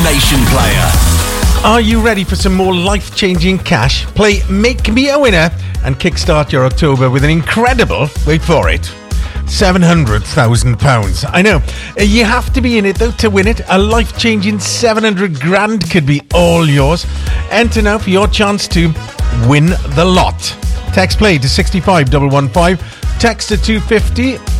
Nation player. Are you ready for some more life-changing cash? Play Make Me a Winner and kickstart your October with an incredible, wait for it, £700,000. I know, you have to be in it though to win it. A life-changing 700 grand could be all yours. Enter now for your chance to win the lot. Text play to 65115. Text to 250